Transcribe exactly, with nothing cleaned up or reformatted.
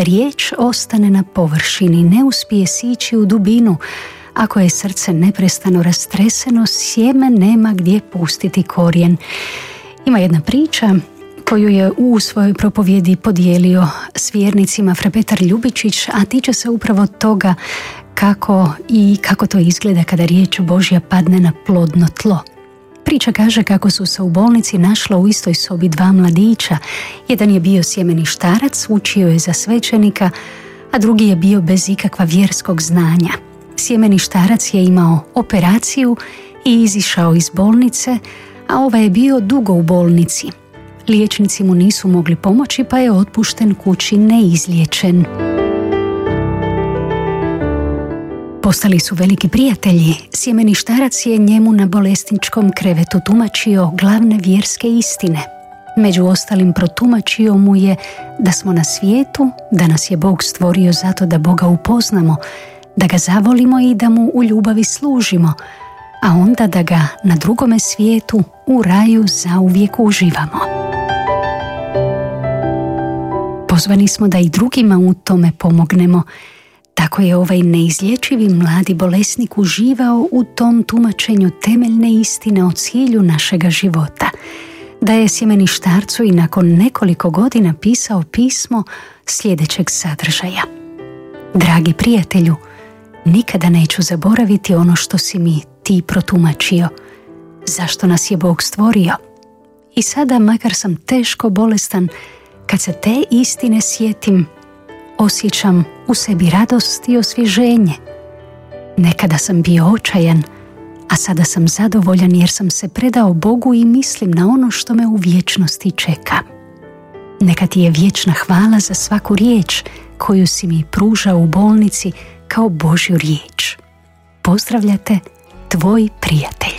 Riječ ostane na površini, ne uspije sići u dubinu. Ako je srce neprestano rastreseno, sjeme nema gdje pustiti korijen. Ima jedna priča koju je u svojoj propovjedi podijelio s vjernicima Fra Petar Ljubičić, a tiče se upravo toga kako i kako to izgleda kada riječ Božja padne na plodno tlo. Priča kaže kako su se u bolnici našla u istoj sobi dva mladića. Jedan je bio sjemeništarac, učio je za svećenika, a drugi je bio bez ikakva vjerskog znanja. Sjemeništarac je imao operaciju i izišao iz bolnice, a ovaj je bio dugo u bolnici. Liječnici mu nisu mogli pomoći, pa je otpušten kući neizliječen. Postali su veliki prijatelji. Sjemeništarac je njemu na bolesničkom krevetu tumačio glavne vjerske istine. Među ostalim protumačio mu je da smo na svijetu, da nas je Bog stvorio zato da Boga upoznamo, da ga zavolimo i da mu u ljubavi služimo, a onda da ga na drugome svijetu u raju zauvijek uživamo. Pozvani smo da i drugima u tome pomognemo. Tako je ovaj neizlječivi mladi bolesnik uživao u tom tumačenju temeljne istine o cilju našega života. Da je sjemeništarcu i nakon nekoliko godina pisao pismo sljedećeg sadržaja. Dragi prijatelju, nikada neću zaboraviti ono što si mi ti protumačio. Zašto nas je Bog stvorio? I sada, makar sam teško bolestan, kad se te istine sjetim, osjećam u sebi radost i osvježenje. Nekada sam bio očajan, a sada sam zadovoljan jer sam se predao Bogu i mislim na ono što me u vječnosti čeka. Neka ti je vječna hvala za svaku riječ koju si mi pružao u bolnici kao Božju riječ. Pozdravljate, tvoj prijatelj.